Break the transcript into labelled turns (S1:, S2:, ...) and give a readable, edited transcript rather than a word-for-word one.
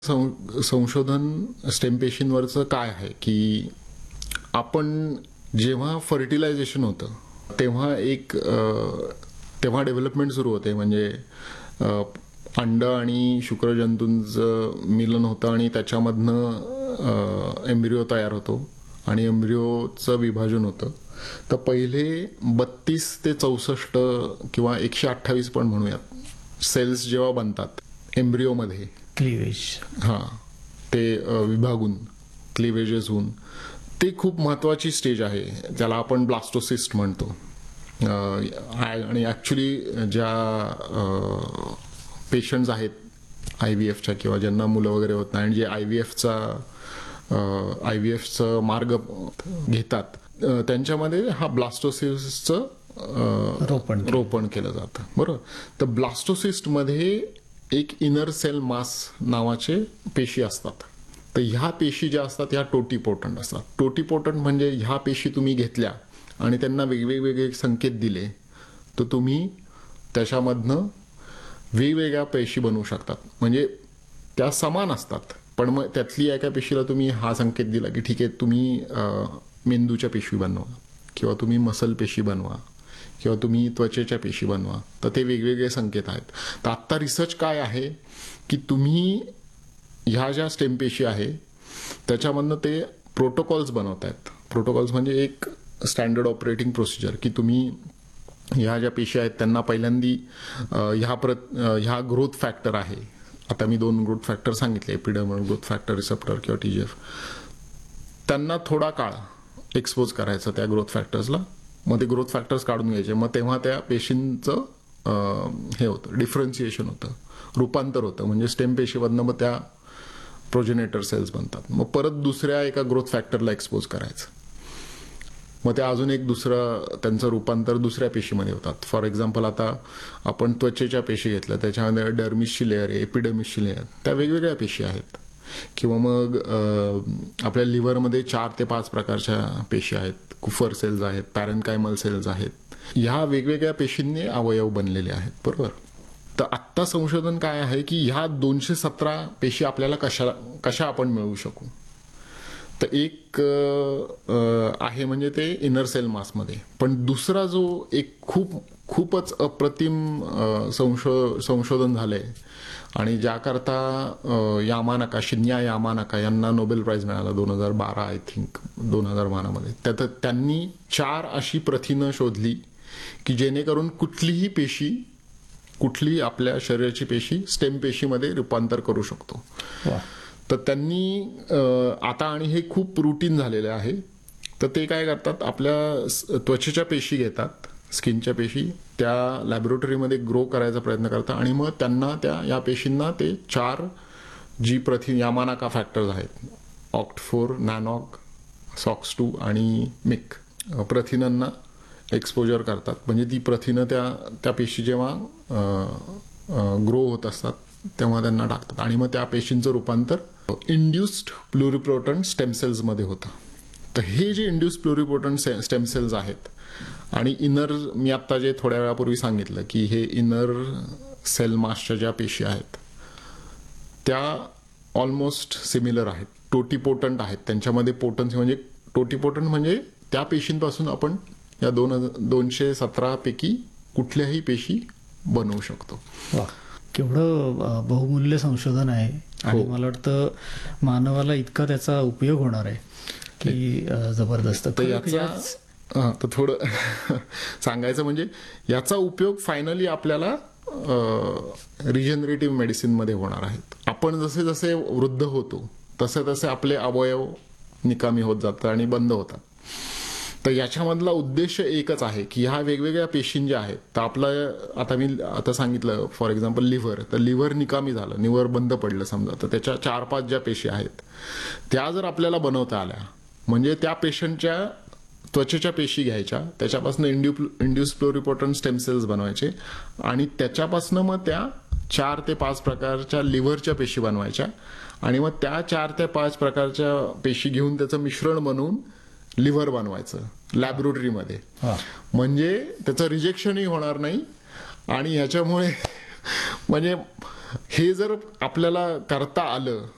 S1: संशोधन स्टेम पेशींवरचं काय आहे की आपण जेव्हा फर्टिलायझेशन होतं तेव्हा डेव्हलपमेंट सुरू होते. म्हणजे अंड आणि शुक्रजंतूंचं मिलन होतं आणि त्याच्यामधनं एम्ब्रिओ तयार होतो आणि एम्ब्रिओचं विभाजन होतं. तर पहिले 32 ते 64 किंवा 128 पण म्हणूयात सेल्स जेव्हा बनतात एम्ब्रिओमध्ये,
S2: क्लिवेज,
S1: ते विभागून क्लिवेजेस होऊन, ते खूप महत्वाची स्टेज आहे. त्याला आपण ब्लास्टोसिस्ट म्हणतो. आणि ॲक्च्युली ज्या पेशंट्स आहेत IVFच्या किंवा ज्यांना मुलं वगैरे होत नाही आणि जे IVFचं मार्ग घेतात त्यांच्यामध्ये हा ब्लास्टोसिस्टचं रोपण केलं जातं. बरोबर. तर ब्लास्टोसिस्टमध्ये एक इनर सेल मास नावाचे पेशी असतात. तर ह्या पेशी ज्या असतात ह्या टोटीपोटंट असतात. टोटीपोटंट म्हणजे ह्या पेशी तुम्ही घेतल्या आणि त्यांना वेगवेगळे संकेत दिले तर तुम्ही त्याच्यामधनं वेगवेगळ्या पेशी बनवू शकतात. म्हणजे त्या समान असतात पण मग त्यातली एका पेशीला तुम्ही हा संकेत दिला की ठीक आहे तुम्ही मेंदूच्या पेशी बनवा किंवा तुम्ही मसल पेशी बनवा किंवा तुम्ही त्वचेच्या पेशी बनवा. तर ते वेगवेगळे संकेत आहेत. तर आत्ता रिसर्च काय आहे की तुम्ही ह्या ज्या स्टेम पेशी आहे त्याच्यामधनं ते प्रोटोकॉल्स बनवत आहेत. प्रोटोकॉल्स म्हणजे एक स्टँडर्ड ऑपरेटिंग प्रोसिजर की तुम्ही ह्या ज्या पेशी आहेत त्यांना पहिल्यांदी ह्या ग्रोथ फॅक्टर आहे. आता मी 2 ग्रोथ फॅक्टर सांगितले, एपिडर्मल ग्रोथ फॅक्टर रिसेप्टर किंवा TGF. त्यांना थोडा काळ एक्सपोज करायचं त्या ग्रोथ फॅक्टर्सला. मग ते ग्रोथ फॅक्टर्स काढून घ्यायचे. मग तेव्हा त्या पेशींचं हे होतं, डिफरन्सिएशन होतं, रूपांतर होतं. म्हणजे स्टेम पेशीमधनं मग त्या प्रोजेनेटर सेल्स बनतात. मग परत दुसऱ्या एका ग्रोथ फॅक्टरला एक्सपोज करायचं. मग ते अजून एक दुसरं त्यांचं रूपांतर दुसऱ्या पेशीमध्ये होतात. फॉर एक्झाम्पल आता आपण त्वचेच्या पेशी घेतल्या त्याच्यामध्ये डर्मिसची लेअर आहे, एपिडर्मिसची लेअर, त्या वेगवेगळ्या पेशी आहेत. किंवा मग आपल्या लिव्हरमध्ये 4 ते 5 प्रकारच्या पेशी आहेत. कुफर सेल्स आहेत, पॅरेनकायमल सेल्स आहेत. ह्या वेगवेगळ्या पेशींनी अवयव बनलेले आहेत. बरोबर. तर आत्ता संशोधन काय आहे की ह्या 217 पेशी आपल्याला कशा आपण मिळवू शकू. तर एक आहे म्हणजे ते इनर सेल मासमध्ये. पण दुसरा जो एक खूपच अप्रतिम संशोधन झालंय आणि ज्याकरता शिन्या यामानाका यांना नोबेल प्राइज मिळाला 2012 आय थिंक 2012 मध्ये. त्यात त्यांनी 4 अशी प्रथिनं शोधली की जेणेकरून कुठलीही आपल्या शरीराची पेशी स्टेम पेशीमध्ये रूपांतर करू शकतो. तर त्यांनी आता, आणि हे खूप रुटीन झालेलं आहे, तर ते काय करतात, आपल्या त्वचेच्या पेशी घेतात, स्किनच्या पेशी, त्या लॅबोरेटरीमध्ये ग्रो करायचा प्रयत्न करतात आणि मग त्यांना या पेशींना ते 4 जी यामानाका फॅक्टर्स आहेत, OCT4, NANOG, SOX2 आणि MYC प्रथिनांना एक्सपोजर करतात. म्हणजे ती प्रथिनं त्या पेशी जेव्हा ग्रो होत असतात तेव्हा त्यांना टाकतात आणि मग त्या पेशींचं रूपांतर इंड्युस्ड प्लुरिपोटंट स्टेम सेल्स मध्ये होतं. तर हे जे इंड्युस्ड प्लुरिपोटंट स्टेम सेल्स आहेत आणि मी आता जे थोड्या वेळापूर्वी सांगितलं की हे इनर सेल मासच्या ज्या पेशी आहेत त्या ऑलमोस्ट सिमिलर आहेत, टोटीपोटंट आहेत. त्यांच्यामध्ये पोटन्सी म्हणजे टोटीपोटंट म्हणजे त्या पेशींपासून आपण या 217 पैकी कुठल्याही पेशी बनवू शकतो.
S2: केवढं बहुमूल्य संशोधन आहे. आणि मला वाटतं मानवाला इतका त्याचा उपयोग होणार आहे की जबरदस्त.
S1: तर थोडं सांगायचं म्हणजे याचा उपयोग फायनली आपल्याला रिजनरेटिव्ह मेडिसिन मध्ये होणार आहेत. आपण जसे जसे वृद्ध होतो तसे तसे आपले अवयव निकामी होत जातात आणि बंद होतात. तर याच्यामधला उद्देश एकच आहे की ह्या वेगवेगळ्या पेशी ज्या आहेत, तर मी सांगितलं फॉर एक्झाम्पल लिव्हर, तर लिव्हर निकामी झालं, लिव्हर बंद पडलं समजा, तर त्याच्या 4-5 ज्या पेशी आहेत त्या जर आपल्याला बनवता आल्या म्हणजे त्या पेशंटच्या त्वचेच्या पेशी घ्यायच्या, त्याच्यापासून इंड्युस प्लुरिपोटंट स्टेम सेल्स बनवायचे आणि त्याच्यापासून मग त्या 4 ते 5 प्रकारच्या लिव्हरच्या पेशी बनवायच्या आणि मग त्या 4 ते 5 प्रकारच्या पेशी घेऊन त्याचं मिश्रण बनवून लिव्हर बनवायचं लॅबोरेटरीमध्ये. म्हणजे त्याचं रिजेक्शनही होणार नाही आणि ह्याच्यामुळे म्हणजे हे जर आपल्याला करता आलं